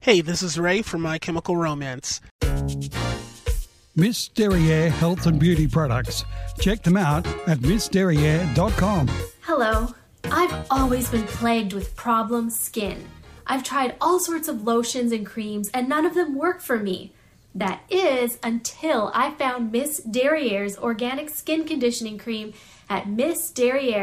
Hey, this is Ray from My Chemical Romance. Miss Derriere Health and Beauty Products. Check them out at missderriere.com. Hello. I've always been plagued with problem skin. I've tried all sorts of lotions and creams, and none of them work for me. That is, until I found Miss Derriere's Organic Skin Conditioning Cream at Miss Derriere.